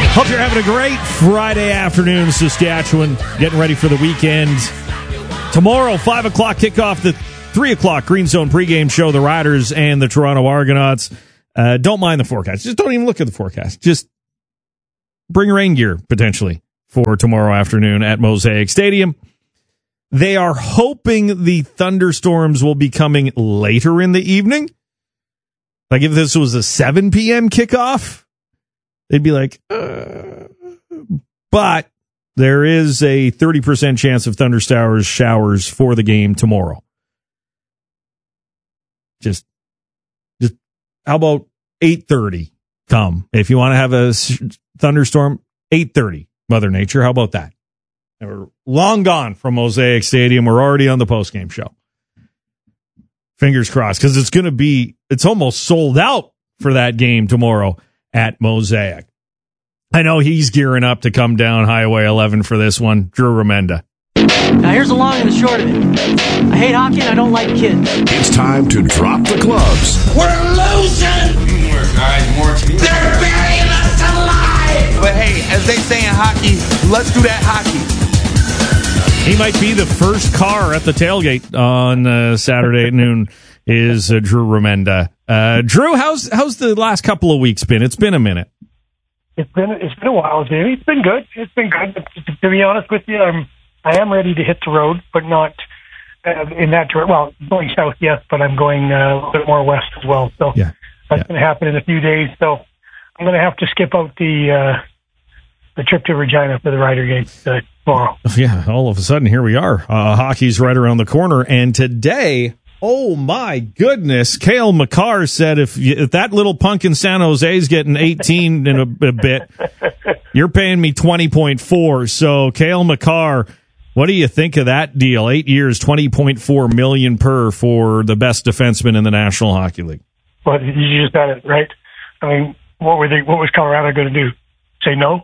Hope you're having a great Friday afternoon, Saskatchewan. Getting ready for the weekend. Tomorrow, 5 o'clock kickoff, the 3 o'clock Green Zone pregame show, the Riders and the Toronto Argonauts. Don't mind the forecast. Just don't even look at the forecast. Just bring rain gear, potentially, for tomorrow afternoon at Mosaic Stadium. They are hoping the thunderstorms will be coming later in the evening. Like if this was a 7 p.m. kickoff, they'd be like, but there is a 30% chance of showers for the game tomorrow. Just how about 8:30 come? If you want to have a thunderstorm, 8:30, Mother Nature. How about that? And we're long gone from Mosaic Stadium. We're already on the postgame show. Fingers crossed, because it's almost sold out for that game tomorrow at Mosaic. I know he's gearing up to come down Highway 11 for this one. Drew Remenda. Now here's the long and the short of it. I hate hockey and I don't like kids. It's time to drop the gloves. We're losing! Teamwork, guys. More teamwork. They're burying us alive! But hey, as they say in hockey, let's do that hockey. He might be the first car at the tailgate on Saturday at noon is Drew Remenda. Drew, how's the last couple of weeks been? It's been a minute. It's been a while, Jamie. It's been good. To be honest with you, I am ready to hit the road, but not in that direction. Well, going south, yes, but I'm going a little bit more west as well. So that's going to happen in a few days. So I'm going to have to skip out the trip to Regina for the Rider game tomorrow. Yeah, all of a sudden, here we are. Hockey's right around the corner. And today, oh my goodness, Cale Makar said if that little punk in San Jose is getting 18 in a bit, you're paying me 20.4. So, Cale Makar, what do you think of that deal? 8 years, $20.4 million per for the best defenseman in the National Hockey League. Well, you just said it, right? I mean, what was Colorado going to do? Say no?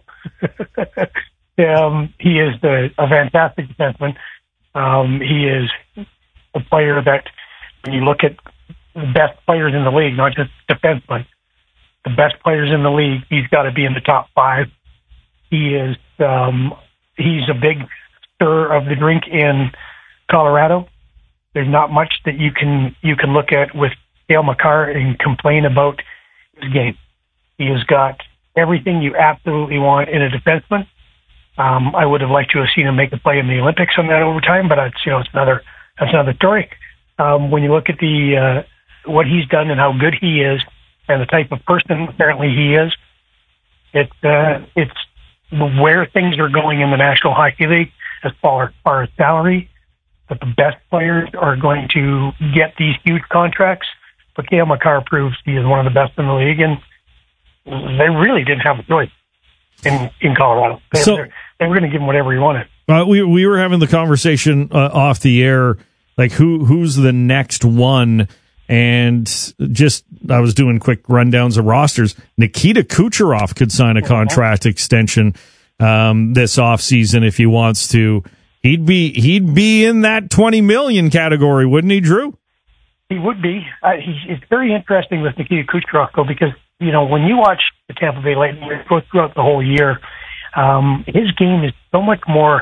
He is a fantastic defenseman. He is a player that, when you look at the best players in the league, not just defensemen, the best players in the league, he's got to be in the top 5. He is he's a big stir of the drink in Colorado. There's not much that you can look at with Cale Makar and complain about his game. He has got everything you absolutely want in a defenseman. I would have liked to have seen him make a play in the Olympics on that overtime, but that's another story. When you look at what he's done and how good he is, and the type of person apparently he is, it's where things are going in the National Hockey League as far as salary. That the best players are going to get these huge contracts, but Cale Makar proves he is one of the best in the league, and they really didn't have a choice in Colorado. They were going to give him whatever he wanted. We were having the conversation off the air, like who's the next one, and just I was doing quick rundowns of rosters. Nikita Kucherov could sign a contract extension this offseason if he wants to. He'd be in that $20 million category, wouldn't he, Drew? He would be. It's very interesting with Nikita Kucherov, though, because when you watch the Tampa Bay Lightning go throughout the whole year, his game is so much more.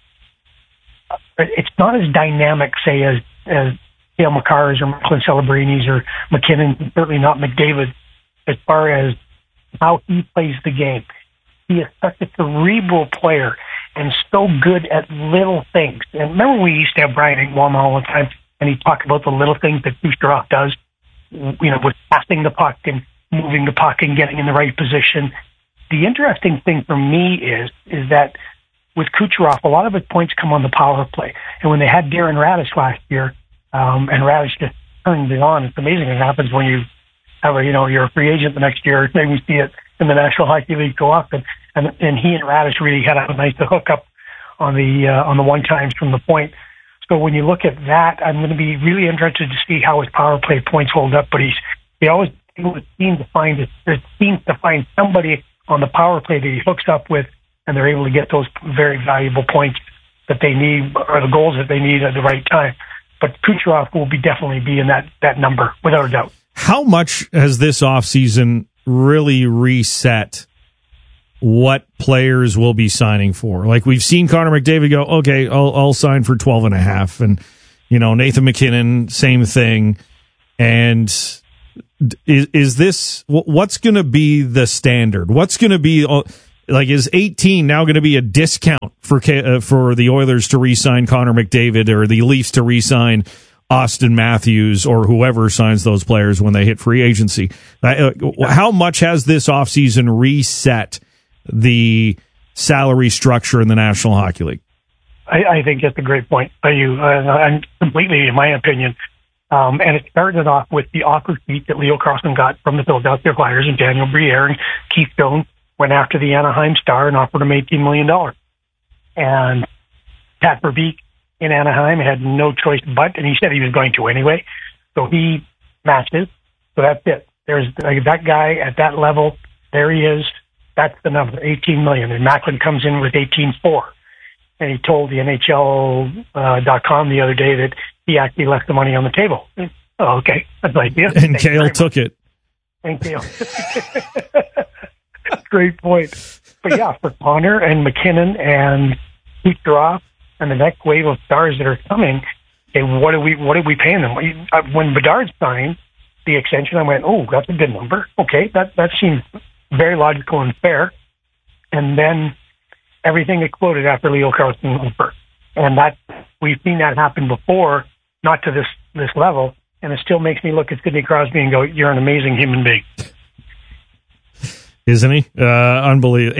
It's not as dynamic, say, as Cale Makar's or Macklin Celebrini's or McKinnon, certainly not McDavid, as far as how he plays the game. He is such a cerebral player and so good at little things. And remember we used to have Brian Engwall all the time, and he'd talk about the little things that Kucherov does, with passing the puck and moving the puck and getting in the right position. The interesting thing for me is that with Kucherov, a lot of his points come on the power play. And when they had Darren Radish last year, and Radish just turned it on, it's amazing what happens when you have you're a free agent the next year. Maybe we see it in the National Hockey League go up, and he and Radish really had a nice hookup on the one times from the point. So when you look at that, I'm going to be really interested to see how his power play points hold up. But he always seems to find somebody on the power play that he hooks up with, and they're able to get those very valuable points that they need, or the goals that they need at the right time. But Kucherov will definitely be in that number, without a doubt. How much has this offseason really reset what players will be signing for. Like, we've seen Connor McDavid go, okay, I'll sign for 12.5, and Nathan MacKinnon, same thing. And is this what's going to be the standard? What's going to be like? Is 18 now going to be a discount for the Oilers to re-sign Connor McDavid, or the Leafs to re-sign Auston Matthews, or whoever signs those players when they hit free agency? How much has this offseason reset the salary structure in the National Hockey League? I think that's a great point by you. And completely, in my opinion. And it started off with the offer sheet that Leo Carlsson got from the Philadelphia Flyers, and Daniel Briere and Keith Jones went after the Anaheim Star and offered him $18 million. And Pat Verbeek in Anaheim had no choice but, and he said he was going to anyway, so he matched it. So that's it. There's that guy at that level. There he is. That's the number, $18 million. And Macklin comes in with $18.4. And he told the NHL.com the other day that he actually left the money on the table. Oh, okay. That's like, yeah. And Cale took it. And Cale. Great point. But yeah, for Connor and MacKinnon and Kucherov and the next wave of stars that are coming, okay, what are we paying them? When Bedard signed the extension, I went, oh, that's a good number. Okay, that seems very logical and fair. And then everything exploded after Leo Carlsson offer. And that we've seen that happen before, not to this level, and it still makes me look at Sidney Crosby and go, you're an amazing human being. Isn't he? Unbelievable.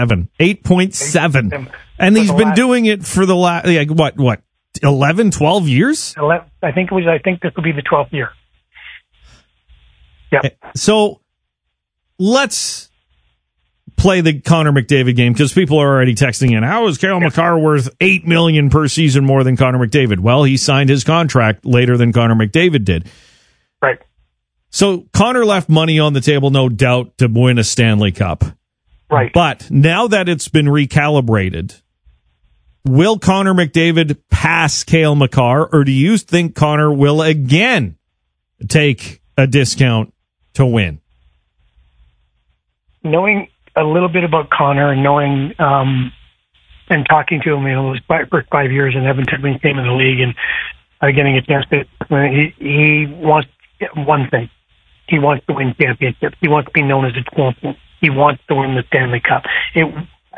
8.7. And he's been doing it for the last, what, 11, 12 years? I think this will be the 12th year. Yeah. So let's play the Connor McDavid game, because people are already texting in, how is Cale Makar worth $8 million per season more than Connor McDavid? Well, he signed his contract later than Connor McDavid did. Right. So Connor left money on the table, no doubt, to win a Stanley Cup. Right. But now that it's been recalibrated, will Connor McDavid pass Cale Makar, or do you think Connor will again take a discount to win? Knowing a little bit about Connor and knowing and talking to him, his first 5 years in Edmonton when he came in the league, and getting a chance to, he wants one thing. He wants to win championships. He wants to be known as a champion. He wants to win the Stanley Cup. It's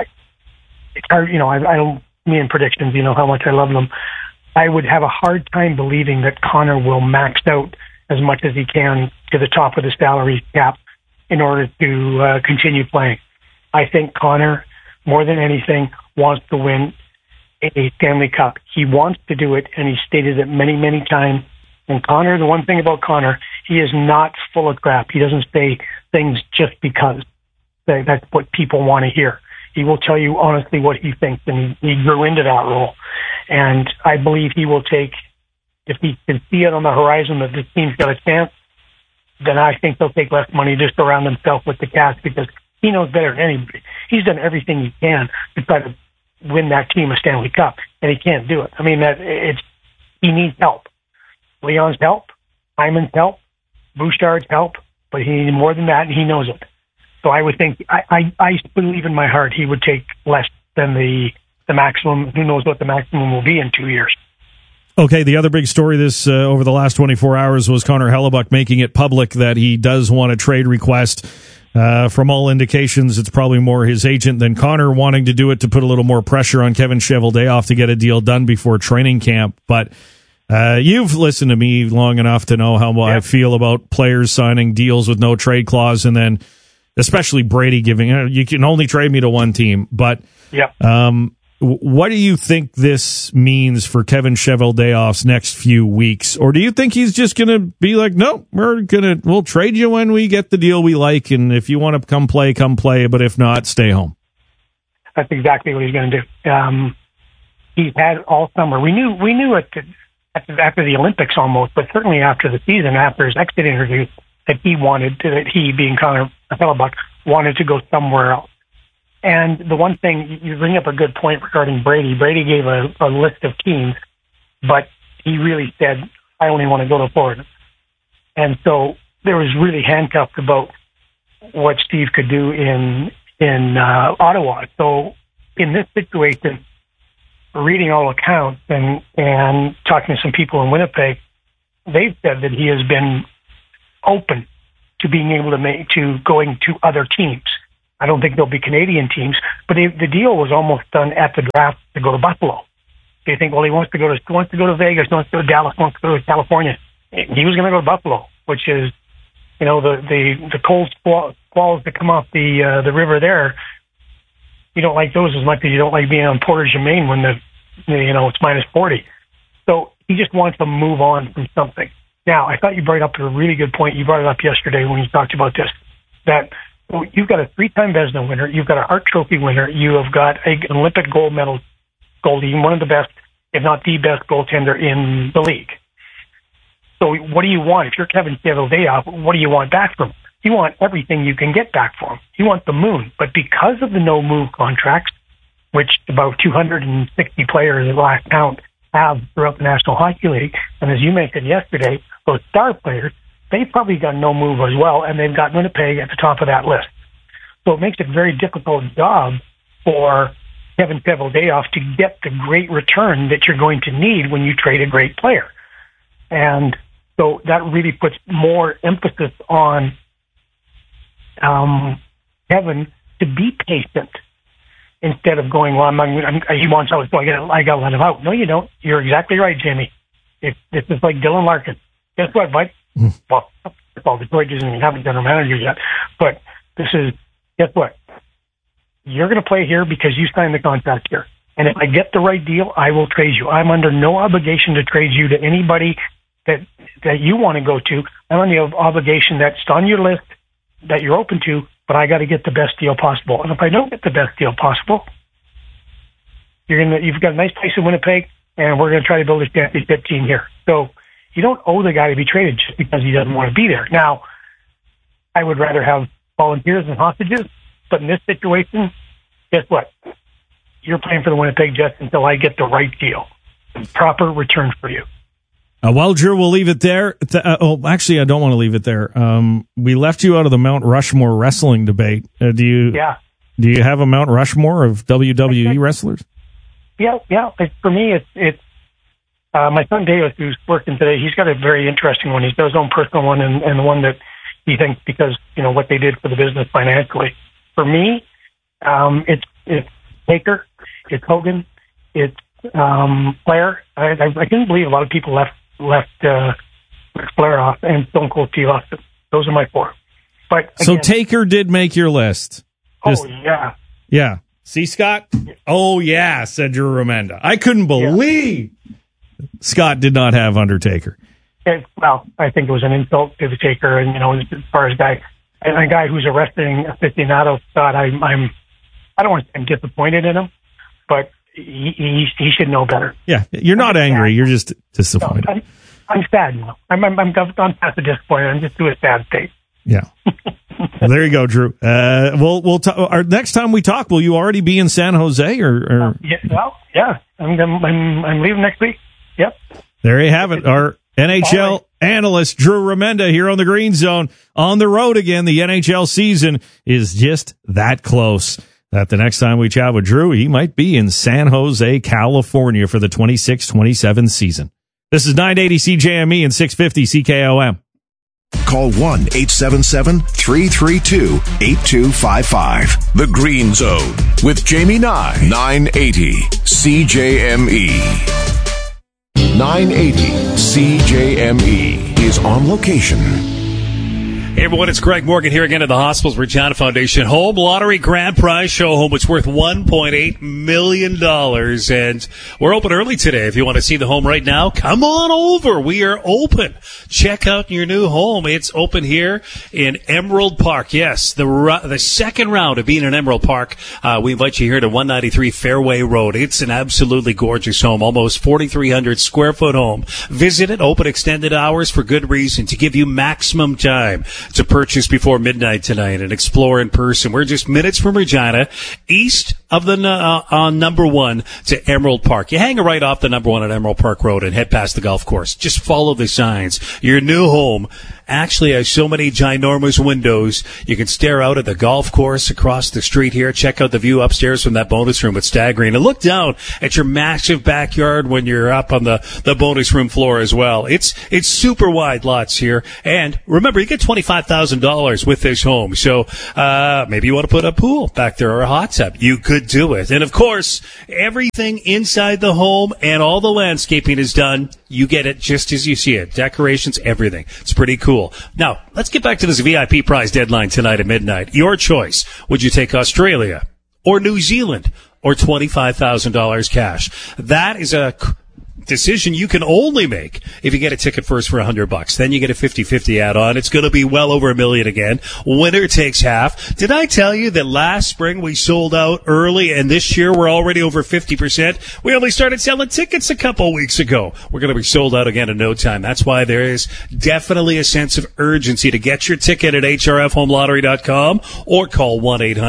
hard, I don't mean predictions, how much I love them. I would have a hard time believing that Connor will max out as much as he can to the top of the salary cap in order to continue playing. I think Connor, more than anything, wants to win a Stanley Cup. He wants to do it, and he stated it many, many times. And Connor, the one thing about Connor, he is not full of crap. He doesn't say things just because. That's what people want to hear. He will tell you honestly what he thinks, and he grew into that role. And I believe he will take, if he can see it on the horizon that this team's got a chance, then I think they'll take less money just around himself with the cast, because he knows better than anybody. He's done everything he can to try to win that team a Stanley Cup, and he can't do it. I mean, he needs help. Leon's help, Hyman's help, Bouchard's help, but he needs more than that, and he knows it. So I would think, I believe in my heart he would take less than the maximum. Who knows what the maximum will be in 2 years. Okay, the other big story this over the last 24 hours was Connor Hellebuyck making it public that he does want a trade request. From all indications, it's probably more his agent than Connor wanting to do it to put a little more pressure on Kevin Cheveldayoff to get a deal done before training camp. But you've listened to me long enough to know how I feel about players signing deals with no trade clause, and then especially Brady giving, you can only trade me to one team. But what do you think this means for Kevin Cheveldayoff's next few weeks? Or do you think he's just going to be like, no, we'll trade you when we get the deal we like, and if you want to come play, but if not, stay home? That's exactly what he's going to do. He's had all summer. We knew it after the Olympics almost, but certainly after the season, after his exit interview, that he being Connor Hellebuyck, wanted to go somewhere else. And the one thing, you bring up a good point regarding Brady. Brady gave a list of teams, but he really said, I only want to go to Florida. And so there was really handcuffed about what Steve could do in Ottawa. So in this situation, reading all accounts and talking to some people in Winnipeg, they've said that he has been open to being able to going to other teams. I don't think there'll be Canadian teams, but the deal was almost done at the draft to go to Buffalo. They think, well, he wants to go to Vegas, wants to go to Dallas, wants to go to California. He was going to go to Buffalo, which is, the cold squalls that come off the river there. You don't like those as much as you don't like being on Portage and Maine when it's minus 40. So he just wants to move on from something. Now, I thought you brought up a really good point. You brought it up yesterday when you talked about this, that you've got a 3-time Vezina winner, you've got a Hart Trophy winner, you have got an Olympic gold medal goalie, one of the best, if not the best goaltender in the league. So what do you want? If you're Kevin Cheveldayoff, what do you want back from him? You want everything you can get back for him. You want the moon. But because of the no-move contracts, which about 260 players at last count have throughout the National Hockey League, and as you mentioned yesterday, those star players, they've probably got no move as well, and they've got Winnipeg at the top of that list. So it makes it a very difficult job for Kevin Cheveldayoff to get the great return that you're going to need when you trade a great player. And so that really puts more emphasis on Kevin to be patient instead of going, well, he wants out, so I got to let him out. No, you don't. You're exactly right, Jamie. This is like Dylan Larkin. Guess what, Mike? Well, Detroit doesn't even have a general manager yet, but guess what? You're going to play here because you signed the contract here. And if I get the right deal, I will trade you. I'm under no obligation to trade you to anybody that you want to go to. I'm on the obligation that's on your list that you're open to, but I got to get the best deal possible. And if I don't get the best deal possible, you've got a nice place in Winnipeg, and we're going to try to build a championship team here. So you don't owe the guy to be traded just because he doesn't want to be there. Now, I would rather have volunteers than hostages, but in this situation, guess what? You're playing for the Winnipeg Jets until I get the right deal, the proper return for you. Well, Drew, we'll leave it there. Actually, I don't want to leave it there. We left you out of the Mount Rushmore wrestling debate. Do you have a Mount Rushmore of WWE wrestlers? Yeah. For me, it's my son David, who's working today. He's got a very interesting one. He's got his own personal one, and the one that he thinks because what they did for the business financially. For me, it's Taker, it's Hogan, it's Flair. I couldn't believe a lot of people left Flair off, and Stone Cold Steve Austin. Those are my 4. But again, so Taker did make your list. Yeah. See, Scott? Oh, yeah, said Drew Remenda. I couldn't believe Scott did not have Undertaker. Well, I think it was an insult to the Taker, and as far as a guy who's a wrestling aficionado, Scott, I don't want to say I'm disappointed in him, but he should know better. Yeah, you're not angry. You're just disappointed. No, I'm sad now. I'm past the disappointed. I'm just doing a sad state. Yeah. Well, there you go, Drew. We'll our next time we talk, will you already be in San Jose or? Yeah. I'm leaving next week. Yep. There you have it. Our NHL analyst Drew Remenda here on the Green Zone. On the road again. The NHL season is just that close. That the next time we chat with Drew, he might be in San Jose, California for the 26-27 season. This is 980 CJME and 650 CKOM. Call 1-877-332-8255. The Green Zone with Jamie Nye. 980 CJME. 980 CJME is on location. Hey everyone, it's Greg Morgan here again at the Hospitals Regina Foundation Home Lottery Grand Prize Show Home. It's worth $1.8 million, and we're open early today. If you want to see the home right now, come on over. We are open. Check out your new home. It's open here in Emerald Park. Yes, the second round of being in Emerald Park. We invite you here to 193 Fairway Road. It's an absolutely gorgeous home, almost 4,300 square foot home. Visit it, open extended hours for good reason, to give you maximum time to purchase before midnight tonight and explore in person. We're just minutes from Regina, east of the on number 1 to Emerald Park. You hang right off the number 1 at Emerald Park Road and head past the golf course. Just follow the signs. Your new home actually has so many ginormous windows. You can stare out at the golf course across the street here. Check out the view upstairs from that bonus room at Staggering. And look down at your massive backyard when you're up on the bonus room floor as well. It's super wide lots here. And remember, you get $25,000 with this home. So maybe you want to put a pool back there or a hot tub. You could do it. And of course, everything inside the home and all the landscaping is done. You get it just as you see it. Decorations, everything. It's pretty cool. Now, let's get back to this VIP prize deadline tonight at midnight. Your choice. Would you take Australia or New Zealand or $25,000 cash? That is a decision you can only make if you get a ticket first for $100. Then you get a 50-50 add-on. It's going to be well over $1 million again. Winner takes half. Did I tell you that last spring we sold out early, and this year we're already over 50%? We only started selling tickets a couple weeks ago. We're going to be sold out again in no time. That's why there is definitely a sense of urgency to get your ticket at hrfhomelottery.com or call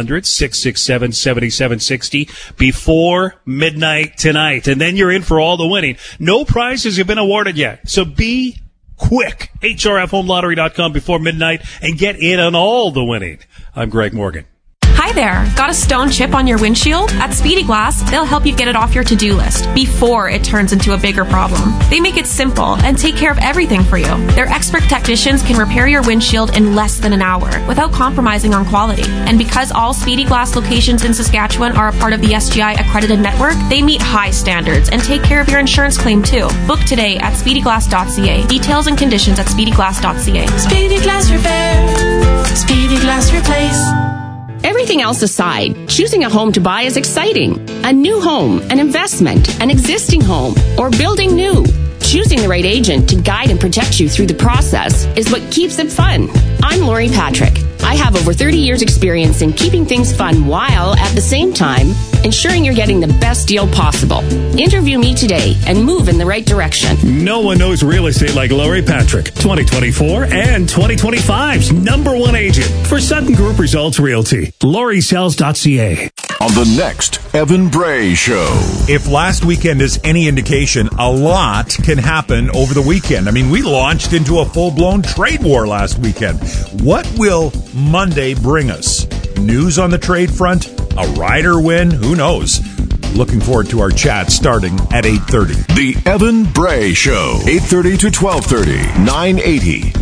1-800-667-7760 before midnight tonight. And then you're in for all the winning. No prizes have been awarded yet, so be quick. hrfhomelottery.com before midnight and get in on all the winning. I'm Greg Morgan. Hi there. Got a stone chip on your windshield? At Speedy Glass, they'll help you get it off your to-do list before it turns into a bigger problem. They make it simple and take care of everything for you. Their expert technicians can repair your windshield in less than an hour without compromising on quality. And because all Speedy Glass locations in Saskatchewan are a part of the SGI accredited network, they meet high standards and take care of your insurance claim too. Book today at speedyglass.ca. Details and conditions at speedyglass.ca. Speedy Glass Repair. Speedy Glass Replace. Everything else aside, choosing a home to buy is exciting. A new home, an investment, an existing home, or building new. Choosing the right agent to guide and protect you through the process is what keeps it fun. I'm Lori Patrick. I have over 30 years experience in keeping things fun while, at the same time, ensuring you're getting the best deal possible. Interview me today and move in the right direction. No one knows real estate like Lori Patrick. 2024 and 2025's #1 agent for Sutton Group Results Realty. LoriSells.ca. On the next Evan Bray Show. If last weekend is any indication, a lot can happen over the weekend. I mean, we launched into a full-blown trade war last weekend. What will Monday bring us? News on the trade front? A rider win? Who knows? Looking forward to our chat starting at 8:30. The Evan Bray Show. 8:30 to 12:30. 980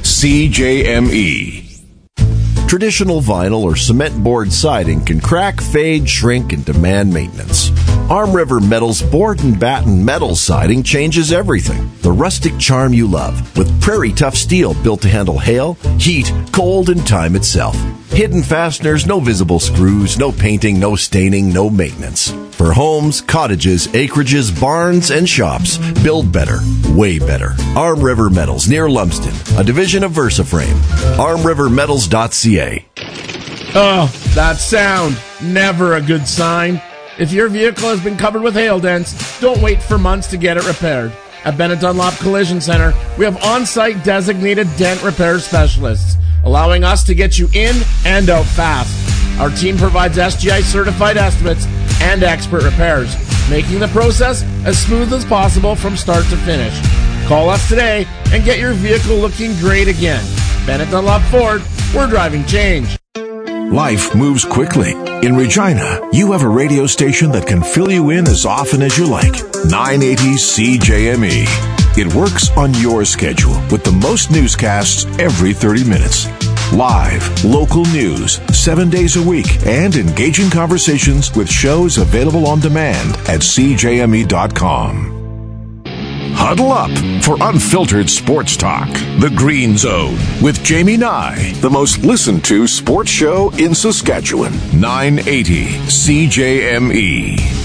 CJME. Traditional vinyl or cement board siding can crack, fade, shrink, and demand maintenance. Arm River Metal's board and batten metal siding changes everything. The rustic charm you love with Prairie Tough steel built to handle hail, heat, cold, and time itself. Hidden fasteners, no visible screws, no painting, no staining, no maintenance. For homes, cottages, acreages, barns, and shops, build better, way better. Arm River Metals near Lumsden, a division of VersaFrame. ArmRiverMetals.ca. Oh, that sound. Never a good sign. If your vehicle has been covered with hail dents, don't wait for months to get it repaired. At Bennett Dunlop Collision Center, we have on-site designated dent repair specialists, allowing us to get you in and out fast. Our team provides SGI certified estimates and expert repairs, making the process as smooth as possible from start to finish. Call us today and get your vehicle looking great again. Bennett Dunlop Ford, we're driving change. Life moves quickly. In Regina, you have a radio station that can fill you in as often as you like. 980 CJME. It works on your schedule with the most newscasts every 30 minutes. Live, local news, 7 days a week, and engaging conversations with shows available on demand at CJME.com. Huddle up for unfiltered sports talk. The Green Zone with Jamie Nye, the most listened to sports show in Saskatchewan. 980 CJME.